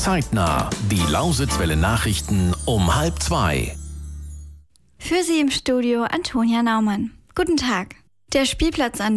Zeitnah, die Lausitzwelle Nachrichten um 1:30. Für Sie im Studio Antonia Naumann. Guten Tag. Der Spielplatz an